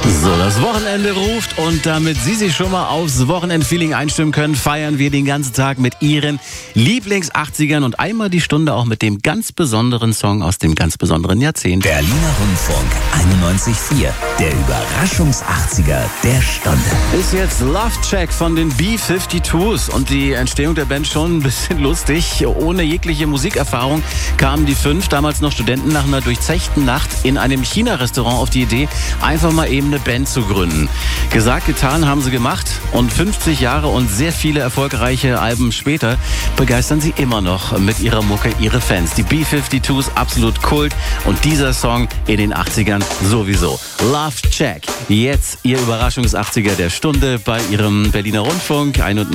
So, das Wochenende ruft und damit Sie sich schon mal aufs Wochenendfeeling einstimmen können, feiern wir den ganzen Tag mit Ihren Lieblings-80ern und einmal die Stunde auch mit dem ganz besonderen Song aus dem ganz besonderen Jahrzehnt. Berliner Rundfunk 91.4, der Überraschungs-80er der Stunde. Ist jetzt Love Check von den B-52s und die Entstehung der Band schon ein bisschen lustig. Ohne jegliche Musikerfahrung kamen die 5, damals noch Studenten, nach einer durchzechten Nacht in einem China-Restaurant auf die Idee, einfach mal eben eine Band zu gründen. Gesagt, getan, haben sie gemacht und 50 Jahre und sehr viele erfolgreiche Alben später begeistern sie immer noch mit ihrer Mucke ihre Fans. Die B-52s, absolut Kult und dieser Song in den 80ern sowieso. Love Check, jetzt Ihr Überraschungs-80er der Stunde bei Ihrem Berliner Rundfunk 91.